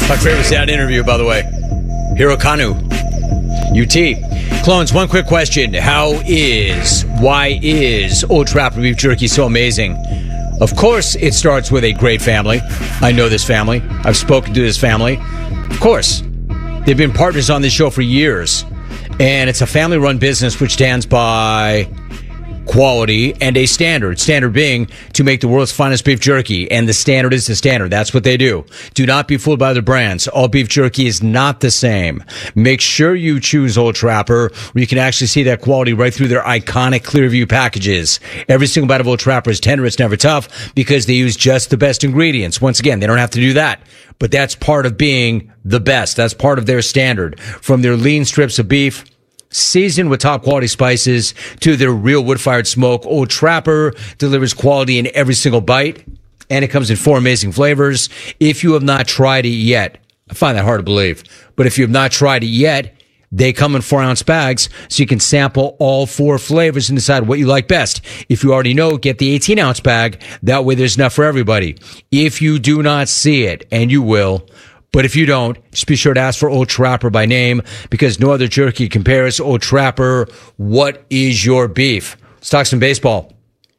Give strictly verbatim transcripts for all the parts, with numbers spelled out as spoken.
My favorite was that interview, by the way. Hiro Kanu, U T. Clones, one quick question. How is, why is Old Trapper Beef Jerky so amazing? Of course, it starts with a great family. I know this family. I've spoken to this family. Of course, they've been partners on this show for years. And it's a family-run business which stands by quality and a standard. Standard being to make the world's finest beef jerky. And the standard is the standard. That's what they do. Do not be fooled by other brands. All beef jerky is not the same. Make sure you choose Old Trapper, where you can actually see that quality right through their iconic Clearview packages. Every single bite of Old Trapper is tender. It's never tough because they use just the best ingredients. Once again, they don't have to do that. But that's part of being the best. That's part of their standard. From their lean strips of beef, seasoned with top quality spices, to their real wood-fired smoke, Old Trapper delivers quality in every single bite, and it comes in four amazing flavors. If you have not tried it yet, I find that hard to believe, but if you have not tried it yet, they come in four-ounce bags, so you can sample all four flavors and decide what you like best. If you already know, get the eighteen-ounce bag. That way there's enough for everybody. If you do not see it, and you will, but if you don't, just be sure to ask for Old Trapper by name, because no other jerky compares. Old Trapper, what is your beef? Let's talk some baseball.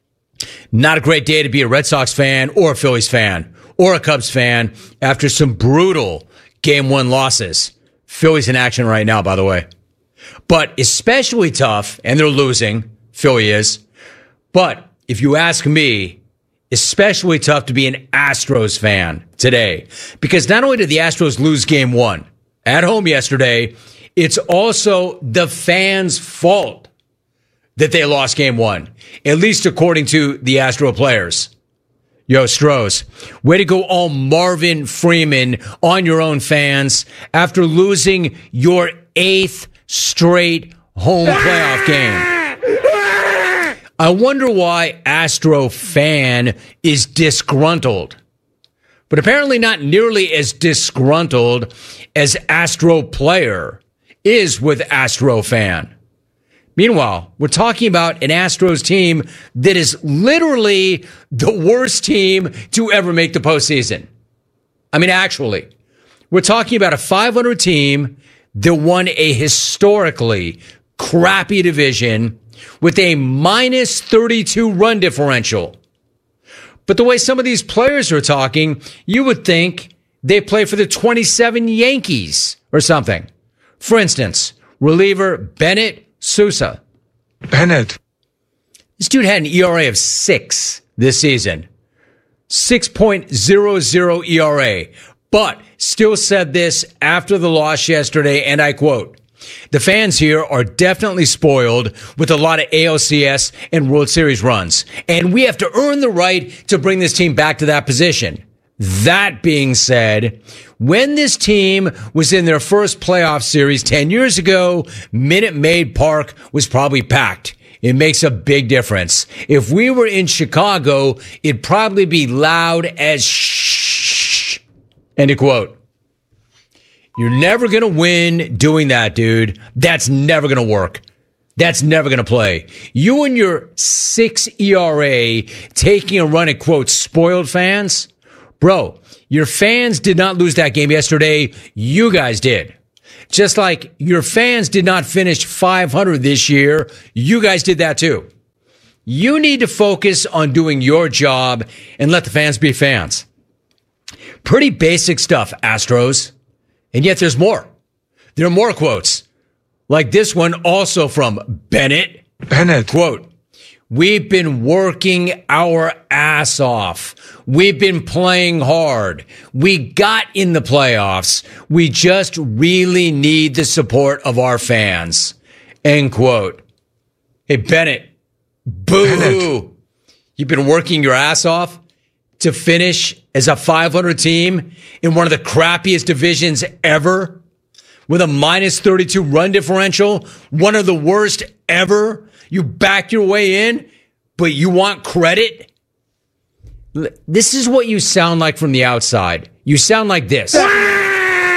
Not a great day to be a Red Sox fan or a Phillies fan or a Cubs fan after some brutal game one losses. Phillies in action right now, by the way. But especially tough, and they're losing, Philly is. But if you ask me, especially tough to be an Astros fan today, because not only did the Astros lose game one at home yesterday, it's also the fans' fault that they lost game one, at least according to the Astro players. Yo, Stros, way to go all Marvin Freeman on your own, fans, after losing your eighth straight home playoff game. I wonder why Astro fan is disgruntled, but apparently not nearly as disgruntled as Astro player is with Astro fan. Meanwhile, we're talking about an Astros team that is literally the worst team to ever make the postseason. I mean, actually, we're talking about a five hundred team that won a historically crappy division with a minus thirty-two run differential. But the way some of these players are talking, you would think they play for the twenty-seven Yankees or something. For instance, reliever Bennett Sousa. Bennett. This dude had an E R A of six this season. six point oh oh E R A. But still said this after the loss yesterday, and I quote, "The fans here are definitely spoiled with a lot of A L C S and World Series runs, and we have to earn the right to bring this team back to that position." That being said, when this team was in their first playoff series ten years ago, Minute Maid Park was probably packed. It makes a big difference. If we were in Chicago, it'd probably be loud as shh. End of quote. You're never going to win doing that, dude. That's never going to work. That's never going to play. You and your six E R A taking a run at, quote, spoiled fans. Bro, your fans did not lose that game yesterday. You guys did. Just like your fans did not finish five hundred this year. You guys did that too. You need to focus on doing your job and let the fans be fans. Pretty basic stuff, Astros. And yet there's more. There are more quotes. Like this one also from Bennett. Bennett. Quote, "We've been working our ass off. We've been playing hard. We got in the playoffs. We just really need the support of our fans." End quote. Hey, Bennett, boo-hoo. You've been working your ass off to finish as a five hundred team in one of the crappiest divisions ever with a minus thirty-two run differential, one of the worst ever. You back your way in, but you want credit? This is what you sound like from the outside. You sound like this.